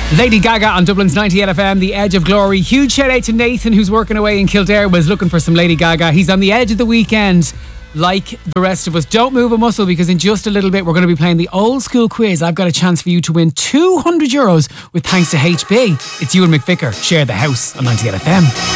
Lady Gaga on Dublin's 98 FM, The Edge of Glory. Huge shout out to Nathan, who's working away in Kildare, was looking for some Lady Gaga. He's on the edge of the weekend, like the rest of us. Don't move a muscle, because in just a little bit we're going to be playing the old school quiz. I've got a chance for you to win €200 with thanks to HB. It's you and McVicker. Share the house on 98 FM.